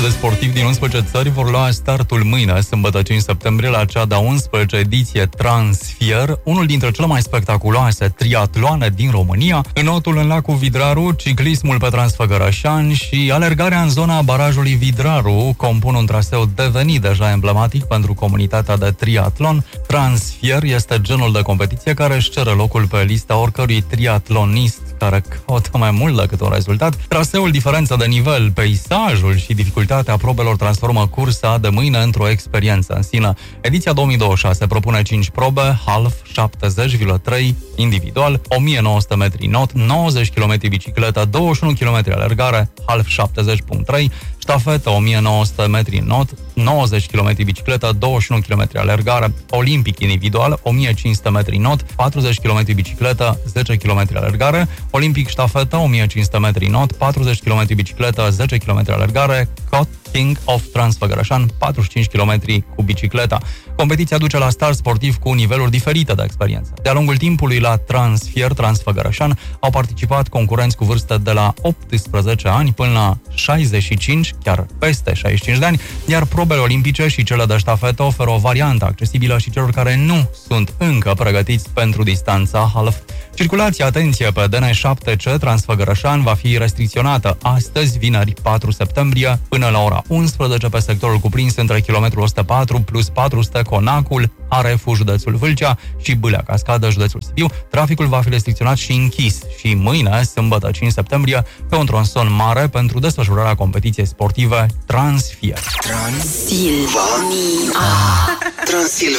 de sportivi din 11 țări vor lua startul mâine, sâmbătă 5 septembrie, la cea de-a 11 ediție Transfier, unul dintre cele mai spectaculoase triatloane din România. Înotul în lacul Vidraru, ciclismul pe Transfăgărășani și alergarea în zona barajului Vidraru compun un traseu devenit deja emblematic pentru comunitatea de triatlon. Transfier este genul de competiție care își cere locul pe lista oricărui triatlonist care caută mai mult decât un rezultat. Traseul, diferența de nivel, peisajul și dificultatea probelor transformă cursa de mâine într-o experiență în sine. Ediția 2026 propune 5 probe, half, 70,3 individual, 1900 metri not, 90 km bicicletă, 21 km alergare, half 70,3, ștafetă 1900 metri not, 90 km bicicletă, 21 km alergare, olimpic individual, 1500 metri not, 40 km bicicletă, 10 km alergare, olimpic ștafetă, 1500 metri not, 40 km bicicletă, 10 km alergare, King of Transfăgărășan, 45 km cu bicicleta. Competiția duce la start sportiv cu niveluri diferite de experiență. De-a lungul timpului la Transfier Transfăgărășan au participat concurenți cu vârste de la 18 ani până la 65, chiar peste 65 de ani, iar probele olimpice și cele de ștafetă oferă o variantă accesibilă și celor care nu sunt încă pregătiți pentru distanța half. Circulația, atenție, pe DN7C Transfăgărășan va fi restricționată astăzi, vineri 4 septembrie, până la ora 11 pe sectorul cuprins între kilometrul 104 plus 400 Conacul, Arefu, județul Vâlcea și Bâlea Cascadă, județul Sibiu. Traficul va fi restricționat și închis și mâine, sâmbătă 5 septembrie, pe un tronson mare pentru desfășurarea competiției sportive Transfier. Transilvania.